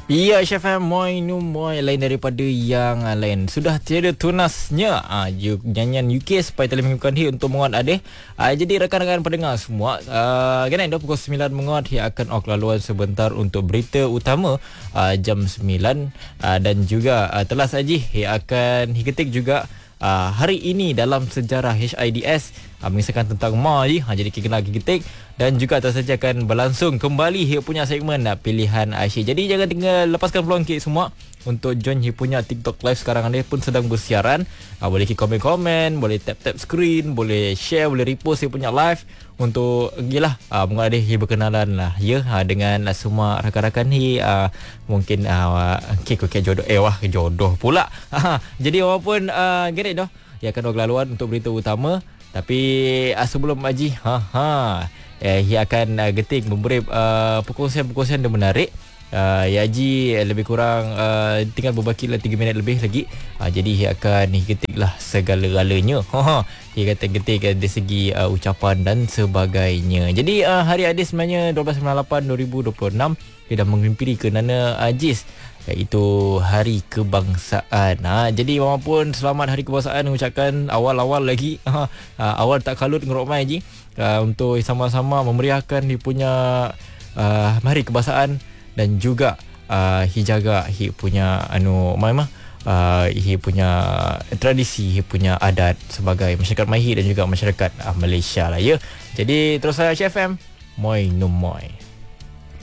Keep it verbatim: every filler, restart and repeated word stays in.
Ya, Chef M, moi nu moi lain daripada yang uh, lain. Sudah tiada tunasnya uh, nyanyian U K supaya telah mengikukan hit untuk menguat adeh. Uh, jadi rakan-rakan pendengar semua, uh, kan dah pukul sembilan menguat yang akan ok laluan sebentar untuk berita utama uh, jam sembilan uh, dan juga uh, telah saji yang akan hiketik juga uh, hari ini dalam sejarah H I D S uh, mengisahkan tentang Mai. Uh, jadi kita lagi ketik dan juga atas saja akan berlangsung kembali Hip punya segmen uh, pilihan Aisyah. Jadi jangan tinggal lepaskan peluang kita semua untuk join Hip punya TikTok live sekarang. Anda pun sedang bersiaran. uh, Boleh klik komen-komen, boleh tap-tap screen, boleh share, boleh repost Hip punya live untuk gila uh, mengadik Hip berkenalan lah ya uh, dengan uh, semua rakan-rakan Hip. uh, Mungkin uh, kek kek jodoh Eh wah jodoh pula. Jadi walaupun uh, gerik dah ia akan laluan untuk berita utama. Tapi uh, sebelum Haji ha ha eh ia akan uh, getik memberi uh, perkongsian-perkongsian yang menarik. Uh, ya Haji lebih kurang uh, tinggal berbaki lah tiga minit lebih lagi. Uh, jadi ia akan getiklah segala-galanya. Ha ha. Ia kata getik dari segi uh, ucapan dan sebagainya. Jadi uh, hari Adis sebenarnya dua belas sembilan lapan dua ribu dua puluh enam dia dah menghimpiri ke Nana Ajis, iaitu Hari Kebangsaan. Ha, jadi walaupun selamat Hari Kebangsaan mengucapkan awal-awal lagi. Ha, awal tak kalut dengan Rokmai Haji uh, untuk sama-sama memeriahkan dia punya uh, Hari Kebangsaan dan juga uh, hijaga hi punya anu mama uh, hi punya tradisi, hi punya adat sebagai masyarakat Mahi dan juga masyarakat uh, Malaysia lah ya. Jadi terus saya Chef M, moi no moi.